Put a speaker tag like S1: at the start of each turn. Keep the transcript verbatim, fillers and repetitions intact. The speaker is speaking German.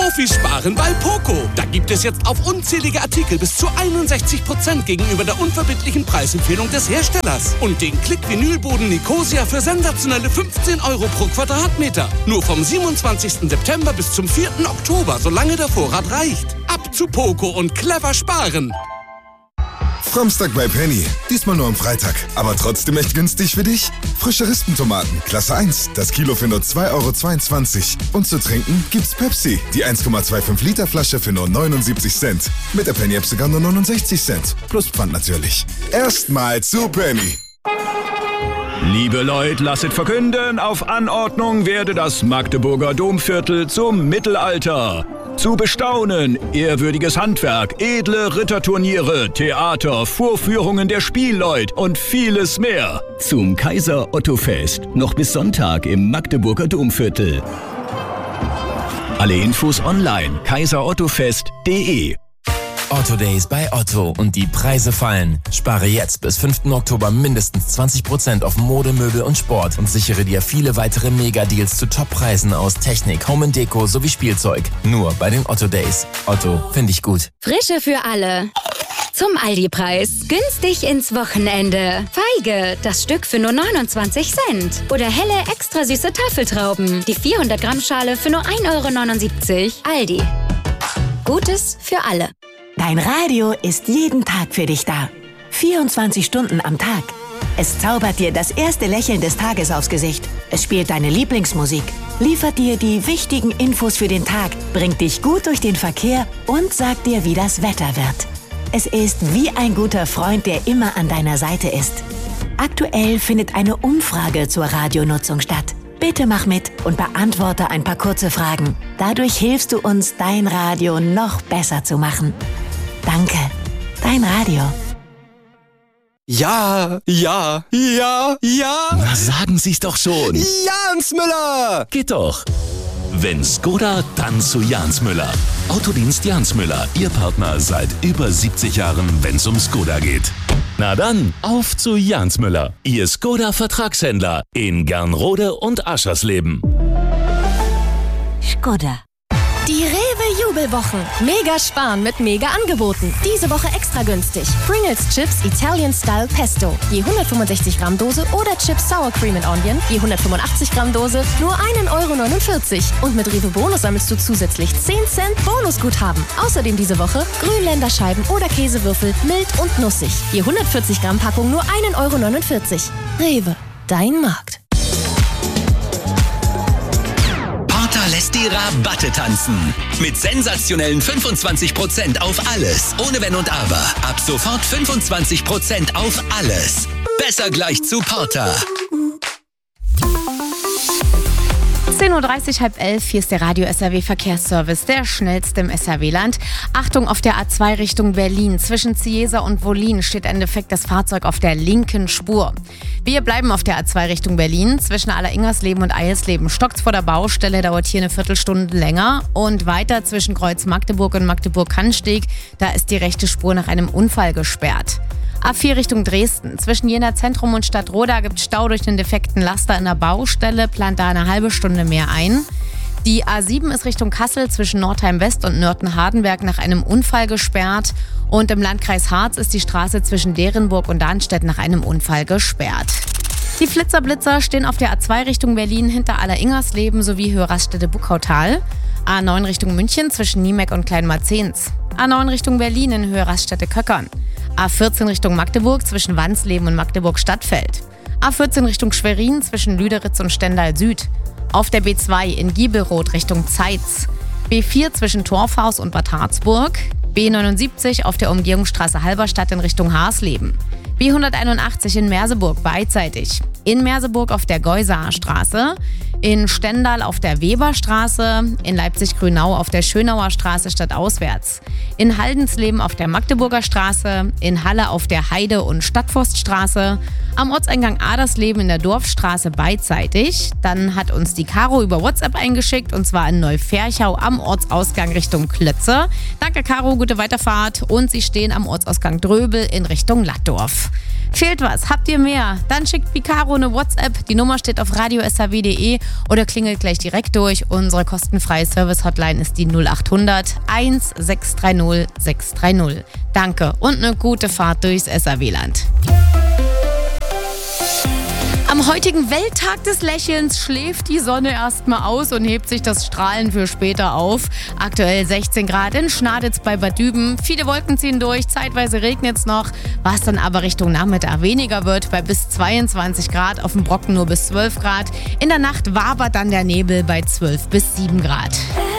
S1: Profis sparen bei Poco. Da gibt es jetzt auf unzählige Artikel bis zu einundsechzig Prozent gegenüber der unverbindlichen Preisempfehlung des Herstellers. Und den Klick-Vinylboden Nicosia für sensationelle fünfzehn Euro pro Quadratmeter. Nur vom siebenundzwanzigsten September bis zum vierten Oktober, solange der Vorrat reicht. Ab zu Poco und clever sparen.
S2: Samstag bei Penny. Diesmal nur am Freitag. Aber trotzdem echt günstig für dich. Frische Rispentomaten, Klasse eins. Das Kilo für nur zwei Euro zweiundzwanzig. Und zu trinken gibt's Pepsi. Die eins Komma fünfundzwanzig Liter Flasche für nur neunundsiebzig Cent. Mit der Penny App sogar nur neunundsechzig Cent. Plus Pfand natürlich. Erstmal zu Penny.
S3: Liebe Leute, lasset verkünden, auf Anordnung werde das Magdeburger Domviertel zum Mittelalter. Zu bestaunen, ehrwürdiges Handwerk, edle Ritterturniere, Theater, Vorführungen der Spielleut und vieles mehr.
S4: Zum Kaiser Otto Fest, noch bis Sonntag im Magdeburger Domviertel. Alle Infos online, kaiser otto fest punkt de.
S5: Otto Days bei Otto und die Preise fallen. Spare jetzt bis fünften Oktober mindestens zwanzig Prozent auf Mode, Möbel und Sport und sichere dir viele weitere Megadeals zu Toppreisen aus Technik, Home and Deko sowie Spielzeug. Nur bei den Otto Days. Otto, finde ich gut.
S6: Frische für alle. Zum Aldi-Preis. Günstig ins Wochenende. Feige, das Stück für nur neunundzwanzig Cent. Oder helle, extra süße Tafeltrauben. Die vierhundert Gramm Schale für nur ein Euro neunundsiebzig. Aldi. Gutes für alle.
S7: Dein Radio ist jeden Tag für dich da. vierundzwanzig Stunden am Tag. Es zaubert dir das erste Lächeln des Tages aufs Gesicht. Es spielt deine Lieblingsmusik, liefert dir die wichtigen Infos für den Tag, bringt dich gut durch den Verkehr und sagt dir, wie das Wetter wird. Es ist wie ein guter Freund, der immer an deiner Seite ist. Aktuell findet eine Umfrage zur Radionutzung statt. Bitte mach mit und beantworte ein paar kurze Fragen. Dadurch hilfst du uns, dein Radio noch besser zu machen. Danke, dein Radio.
S8: Ja, ja, ja, ja.
S4: Na, sagen Sie's doch schon.
S8: Jans Müller.
S4: Geht doch. Wenn Skoda, dann zu Jans Müller. Autodienst Jans Müller, Ihr Partner seit über siebzig Jahren, wenn's um Skoda geht. Na dann, auf zu Jans Müller, Ihr Skoda-Vertragshändler in Gernrode und Aschersleben.
S7: Skoda.
S9: Die Rewe-Jubelwochen. Mega sparen mit Mega-Angeboten. Diese Woche extra günstig. Pringles Chips Italian Style Pesto. Je hundertfünfundsechzig Gramm Dose oder Chips Sour Cream and Onion. Je hundertfünfundachtzig Gramm Dose. Nur ein Euro neunundvierzig. Und mit Rewe Bonus sammelst du zusätzlich zehn Cent Bonusguthaben. Außerdem diese Woche Grünländerscheiben oder Käsewürfel. Mild und nussig. Je hundertvierzig Gramm Packung nur ein Euro neunundvierzig. Rewe. Dein Markt.
S10: Lässt die Rabatte tanzen. Mit sensationellen fünfundzwanzig Prozent auf alles. Ohne Wenn und Aber. Ab sofort fünfundzwanzig Prozent auf alles. Besser gleich zu Porter.
S11: zehn Uhr dreißig, halb elf, hier ist der Radio S R W Verkehrsservice, der schnellste im S R W-Land. Achtung, auf der A zwei Richtung Berlin. Zwischen Ziesa und Wollin steht ein defektes Fahrzeug auf der linken Spur. Wir bleiben auf der A zwei Richtung Berlin. Zwischen Alleringersleben und Eilsleben stockt's vor der Baustelle, dauert hier eine Viertelstunde länger. Und weiter zwischen Kreuz Magdeburg und Magdeburg-Kannsteg, da ist die rechte Spur nach einem Unfall gesperrt. A vier Richtung Dresden. Zwischen Jena Zentrum und Stadtroda gibt es Stau durch den defekten Laster in der Baustelle, plant da eine halbe Stunde mehr ein. Die A sieben ist Richtung Kassel zwischen Nordheim West und Nörten-Hardenberg nach einem Unfall gesperrt. Und im Landkreis Harz ist die Straße zwischen Derenburg und Darmstadt nach einem Unfall gesperrt. Die Flitzer-Blitzer stehen auf der A zwei Richtung Berlin hinter Alleringersleben sowie Höhe-Raststätte-Buckautal. A neun Richtung München zwischen Niemeck und Kleinmarzens. A neun Richtung Berlin in Höhe-Raststätte-Köckern. A vierzehn Richtung Magdeburg zwischen Wansleben und Magdeburg-Stadtfeld. A vierzehn Richtung Schwerin zwischen Lüderitz und Stendal Süd. Auf der B zwei in Giebelroth Richtung Zeitz. B vier zwischen Torfhaus und Bad Harzburg. B neunundsiebzig auf der Umgehungsstraße Halberstadt in Richtung Haarsleben. B hunderteinundachtzig in Merseburg beidseitig. In Merseburg auf der Geusaer Straße. In Stendal auf der Weberstraße, in Leipzig-Grünau auf der Schönauer Straße stadtauswärts, in Haldensleben auf der Magdeburger Straße, in Halle auf der Heide- und Stadtforststraße, am Ortseingang Adersleben in der Dorfstraße beidseitig. Dann hat uns die Caro über WhatsApp eingeschickt und zwar in Neuferchau am Ortsausgang Richtung Klötze. Danke Caro, gute Weiterfahrt und sie stehen am Ortsausgang Dröbel in Richtung Lattdorf. Fehlt was? Habt ihr mehr? Dann schickt Picaro eine WhatsApp. Die Nummer steht auf radio s h w punkt d e oder klingelt gleich direkt durch. Unsere kostenfreie Service-Hotline ist die null acht hundert eins sechs drei null sechs drei null. Danke und eine gute Fahrt durchs S R W-Land. Am heutigen Welttag des Lächelns schläft die Sonne erstmal aus und hebt sich das Strahlen für später auf. Aktuell sechzehn Grad in Schnaditz bei Bad Düben. Viele Wolken ziehen durch, zeitweise regnet es noch, was dann aber Richtung Nachmittag weniger wird, bei bis zweiundzwanzig Grad, auf dem Brocken nur bis zwölf Grad. In der Nacht wabert dann der Nebel bei zwölf bis sieben Grad.